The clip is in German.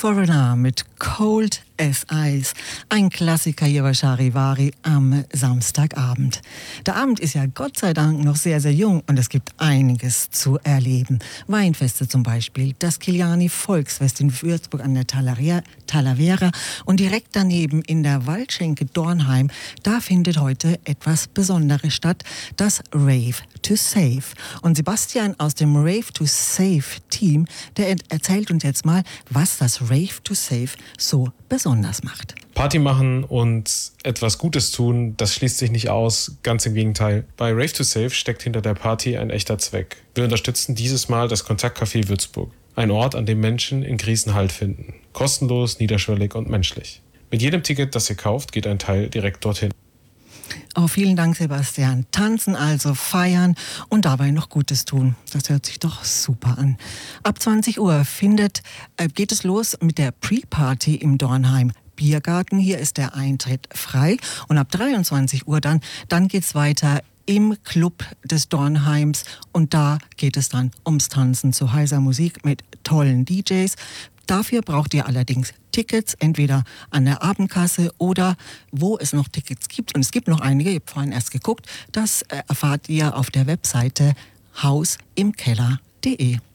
Foreigner mit Cold as Ice. Ein Klassiker hier bei Charivari am Samstagabend. Der Abend ist ja Gott sei Dank noch sehr, sehr jung und es gibt einiges zu erleben. Weinfeste zum Beispiel, das Kiliani Volksfest in Würzburg an der Talavera und direkt daneben in der Waldschenke Dornheim, da findet heute etwas Besonderes statt, das Rave to Save. Und Sebastian aus dem Rave to Save Team, der erzählt uns jetzt mal, was das Rave to Save so besonders macht. Party machen und etwas Gutes tun, das schließt sich nicht aus, ganz im Gegenteil. Bei Rave to Save steckt hinter der Party ein echter Zweck. Wir unterstützen dieses Mal das Kontaktcafé Würzburg. Ein Ort, an dem Menschen in Krisen Halt finden. Kostenlos, niederschwellig und menschlich. Mit jedem Ticket, das ihr kauft, geht ein Teil direkt dorthin. Oh, vielen Dank, Sebastian. Tanzen also, feiern und dabei noch Gutes tun. Das hört sich doch super an. Ab 20 Uhr geht es los mit der Pre-Party im Dornheim Biergarten. Hier ist der Eintritt frei. Und ab 23 Uhr dann geht's weiter im Club des Dornheims. Und da geht es dann ums Tanzen zu heißer Musik mit tollen DJs. Dafür braucht ihr allerdings Tickets, entweder an der Abendkasse oder wo es noch Tickets gibt. Und es gibt noch einige, ich habe vorhin erst geguckt, das erfahrt ihr auf der Webseite hausimkeller.de.